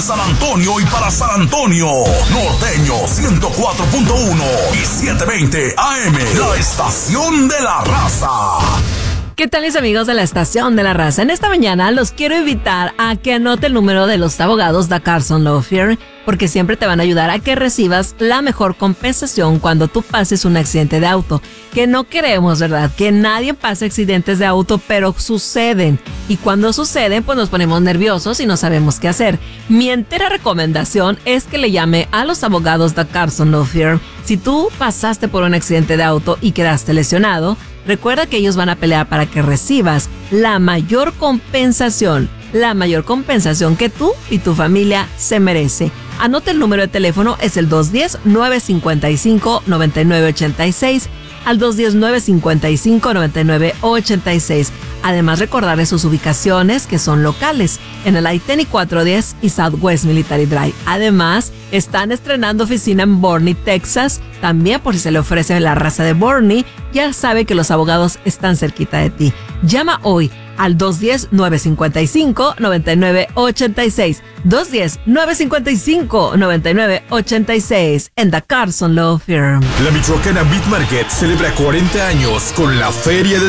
San Antonio y para San Antonio. Norteño 104.1 y 720 AM. La estación de la raza. ¿Qué tal, mis amigos de la Estación de la Raza? En esta mañana los quiero invitar a que anote el número de los abogados de Carson Law Firm, porque siempre te van a ayudar a que recibas la mejor compensación cuando tú pases un accidente de auto. Que no queremos, ¿verdad? Que nadie pase accidentes de auto, pero suceden. Y cuando suceden, pues nos ponemos nerviosos y no sabemos qué hacer. Mi entera recomendación es que le llame a los abogados de Carson Law Firm. Si tú pasaste por un accidente de auto y quedaste lesionado, recuerda que ellos van a pelear para que recibas la mayor compensación que tú y tu familia se merece. Anota el número de teléfono, es el 210-955-9986, al 210-955-9986. Además, recordarles sus ubicaciones, que son locales, en el I-10 y 410 y Southwest Military Drive. Además, están estrenando oficina en Boerne, Texas. También, por si se le ofrece la raza de Boerne, ya sabe que los abogados están cerquita de ti. Llama hoy al 210-955-9986. 210-955-9986 en The Carson Law Firm. La Michoacana Meat Market celebra 40 años con la Feria del